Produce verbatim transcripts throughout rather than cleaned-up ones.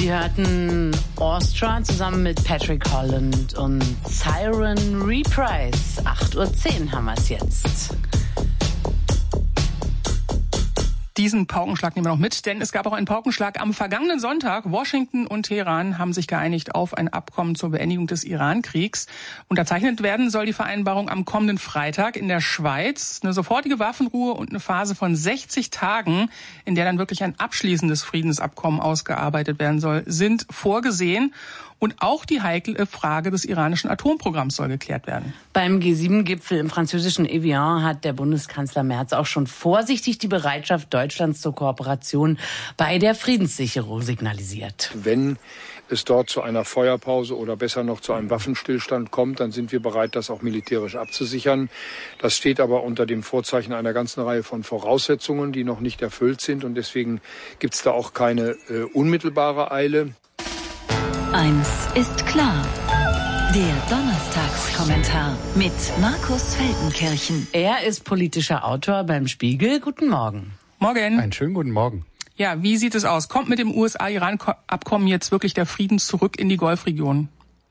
Sie hörten Austria zusammen mit Patrick Holland und Siren Reprise. acht Uhr zehn haben wir es jetzt. Diesen Paukenschlag nehmen wir noch mit, denn es gab auch einen Paukenschlag am vergangenen Sonntag. Washington und Teheran haben sich geeinigt auf ein Abkommen zur Beendigung des Iran-Kriegs. Unterzeichnet werden soll die Vereinbarung am kommenden Freitag in der Schweiz. Eine sofortige Waffenruhe und eine Phase von sechzig Tagen, in der dann wirklich ein abschließendes Friedensabkommen ausgearbeitet werden soll, sind vorgesehen. Und auch die heikle Frage des iranischen Atomprogramms soll geklärt werden. Beim G sieben Gipfel im französischen Evian hat der Bundeskanzler Merz auch schon vorsichtig die Bereitschaft Deutschlands zur Kooperation bei der Friedenssicherung signalisiert. Wenn es dort zu einer Feuerpause oder besser noch zu einem Waffenstillstand kommt, dann sind wir bereit, das auch militärisch abzusichern. Das steht aber unter dem Vorzeichen einer ganzen Reihe von Voraussetzungen, die noch nicht erfüllt sind. Und deswegen gibt es da auch keine äh, unmittelbare Eile. Eins ist klar. Der Donnerstagskommentar mit Markus Feldenkirchen. Er ist politischer Autor beim Spiegel. Guten Morgen. Morgen. Einen schönen guten Morgen. Ja, wie sieht es aus? Kommt mit dem U S A-Iran-Abkommen jetzt wirklich der Frieden zurück in die Golfregion?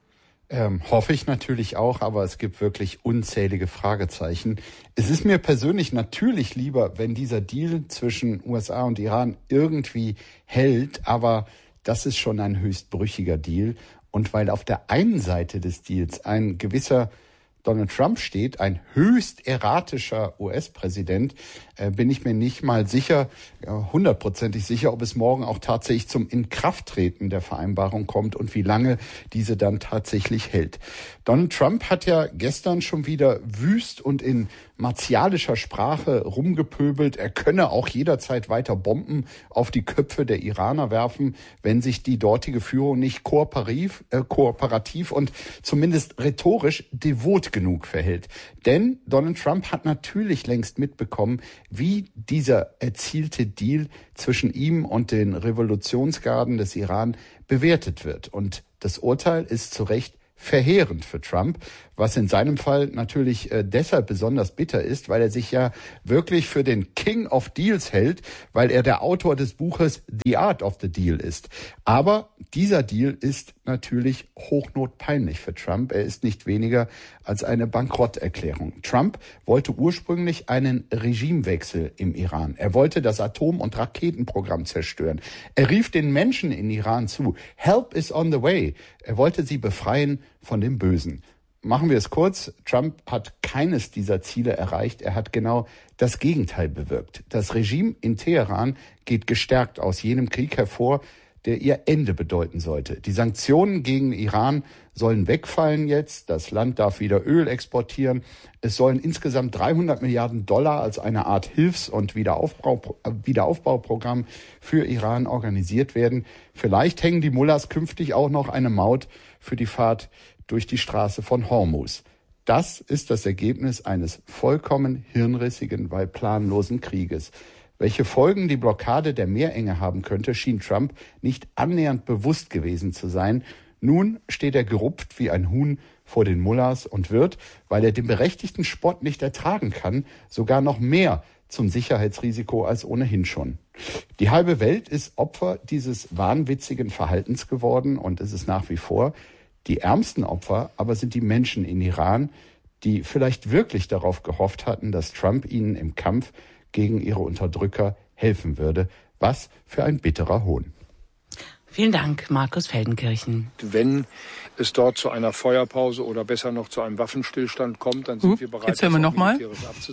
Ähm, hoffe ich natürlich auch, aber es gibt wirklich unzählige Fragezeichen. Es ist mir persönlich natürlich lieber, wenn dieser Deal zwischen U S A und Iran irgendwie hält, aber das ist schon ein höchst brüchiger Deal. Und weil auf der einen Seite des Deals ein gewisser Donald Trump steht, ein höchst erratischer U S-Präsident, äh, bin ich mir nicht mal sicher, hundertprozentig sicher, ob es morgen auch tatsächlich zum Inkrafttreten der Vereinbarung kommt und wie lange diese dann tatsächlich hält. Donald Trump hat ja gestern schon wieder wüst und in martialischer Sprache rumgepöbelt. Er könne auch jederzeit weiter Bomben auf die Köpfe der Iraner werfen, wenn sich die dortige Führung nicht kooperativ, äh, kooperativ und zumindest rhetorisch devot genug verhält. Denn Donald Trump hat natürlich längst mitbekommen, wie dieser erzielte Deal zwischen ihm und den Revolutionsgarden des Iran bewertet wird. Und das Urteil ist zu Recht verheerend für Trump, was in seinem Fall natürlich äh, deshalb besonders bitter ist, weil er sich ja wirklich für den King of Deals hält, weil er der Autor des Buches The Art of the Deal ist. Aber dieser Deal ist natürlich hochnotpeinlich für Trump. Er ist nicht weniger als eine Bankrotterklärung. Trump wollte ursprünglich einen Regimewechsel im Iran. Er wollte das Atom- und Raketenprogramm zerstören. Er rief den Menschen in Iran zu, Help is on the way. Er wollte sie befreien von dem Bösen. Machen wir es kurz. Trump hat keines dieser Ziele erreicht. Er hat genau das Gegenteil bewirkt. Das Regime in Teheran geht gestärkt aus jenem Krieg hervor, der ihr Ende bedeuten sollte. Die Sanktionen gegen Iran sollen wegfallen jetzt. Das Land darf wieder Öl exportieren. Es sollen insgesamt dreihundert Milliarden Dollar als eine Art Hilfs- und Wiederaufbau, Wiederaufbauprogramm für Iran organisiert werden. Vielleicht hängen die Mullahs künftig auch noch eine Maut für die Fahrt durch die Straße von Hormuz. Das ist das Ergebnis eines vollkommen hirnrissigen, weil planlosen Krieges. Welche Folgen die Blockade der Meerenge haben könnte, schien Trump nicht annähernd bewusst gewesen zu sein. Nun steht er gerupft wie ein Huhn vor den Mullahs und wird, weil er den berechtigten Spott nicht ertragen kann, sogar noch mehr zum Sicherheitsrisiko als ohnehin schon. Die halbe Welt ist Opfer dieses wahnwitzigen Verhaltens geworden und es ist nach wie vor. Die ärmsten Opfer aber sind die Menschen in Iran, die vielleicht wirklich darauf gehofft hatten, dass Trump ihnen im Kampf gegen ihre Unterdrücker helfen würde. Was für ein bitterer Hohn. Vielen Dank, Markus Feldenkirchen. Wenn es dort zu einer Feuerpause oder besser noch zu einem Waffenstillstand kommt, dann sind uh, wir bereit, jetzt hören wir noch mal.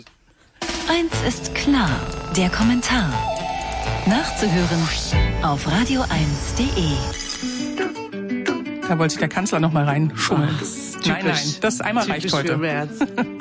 Eins ist klar, der Kommentar. Nachzuhören auf radio eins punkt de. Da wollte sich der Kanzler noch mal reinschummeln. Nein, nein, das einmal reicht heute.